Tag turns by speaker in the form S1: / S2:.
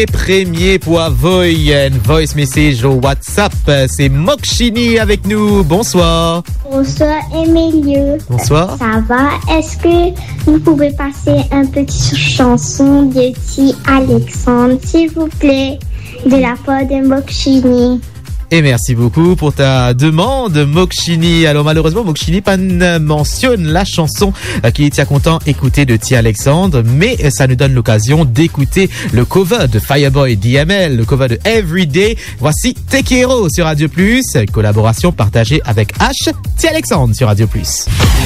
S1: Premier pour voice message au WhatsApp, c'est Mokshini avec nous. Bonsoir.
S2: Bonsoir Emilio.
S1: Bonsoir.
S2: Ça va? Est-ce que vous pouvez passer un petit chanson de petit Alexandre, s'il vous plaît, de la part de Mokshini?
S1: Et merci beaucoup pour ta demande, Mokshini. Alors malheureusement, Mokshini mentionne la chanson qui tient content écouter de T. Alexandre, mais ça nous donne l'occasion d'écouter le cover de Fireboy DML, le cover de Everyday. Voici Take Hero sur Radio Plus, collaboration partagée avec H. T. Alexandre sur Radio Plus.